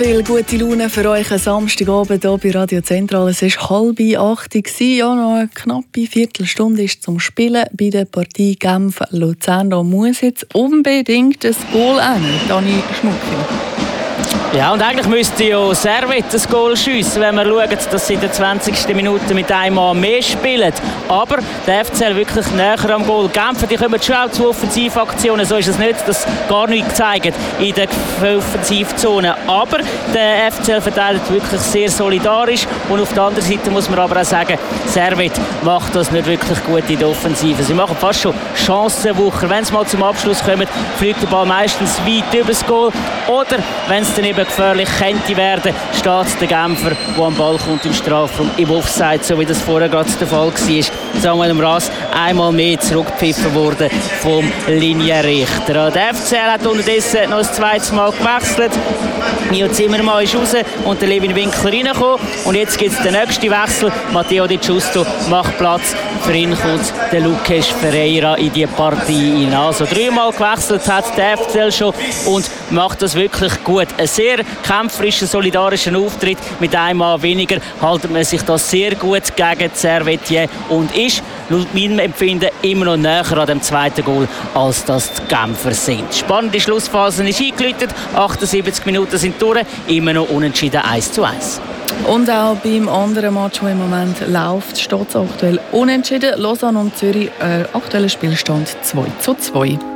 Viel gute Laune für euch am Samstagabend hier bei Radio Zentral. Es war 7:30. Ja, noch eine knappe Viertelstunde ist zum Spielen bei der Partie Genf-Luzern. Da muss jetzt unbedingt ein Goal rein, Dani Schmucki. Ja, und eigentlich müsste ja Servet das Goal schiessen, wenn wir schauen, dass sie in der 20. Minute mit einem Mann mehr spielen. Aber der FCL wirklich näher am Goal. Genf, die kommen schon auch zu Offensivaktionen, so ist es nicht, das gar nicht gezeigt in der Offensivzone. Aber der FCL verteidigt wirklich sehr solidarisch und auf der anderen Seite muss man aber auch sagen, Servet macht das nicht wirklich gut in der Offensive. Sie machen fast schon Chancenwucher. Wenn sie mal zum Abschluss kommen, fliegt der Ball meistens weit über das Goal. Oder wenn es dann eben gefährlich könnte werden, steht der Genfer, der am Ball kommt im Strafraum, im Offside, so wie das vorher gerade der Fall war. Samuel Mraz einmal mehr zurückgepfiffen worden vom Linienrichter. Der FCL hat unterdessen noch ein zweites Mal gewechselt. Nio Zimmermann ist raus und der Levin Winkler reingekommen. Und jetzt gibt es den nächsten Wechsel. Matteo Di Giusto macht Platz. Für ihn kommt der Lucas Ferreira in die Partie hinein. Also 3-mal gewechselt hat der FCL schon und macht das wirklich gut. Ein sehr kämpferischer, solidarischer Auftritt. Mit einem Mann weniger haltet man sich das sehr gut gegen Servetier und ist laut meinem Empfinden immer noch näher an dem zweiten Goal, als das die Genfer sind. Spannende Schlussphase ist eingeläutet. 78 Minuten sind durch. Immer noch unentschieden 1:1. Und auch beim anderen Match, der im Moment läuft, steht es aktuell unentschieden. Lausanne und Zürich, aktueller Spielstand 2:2.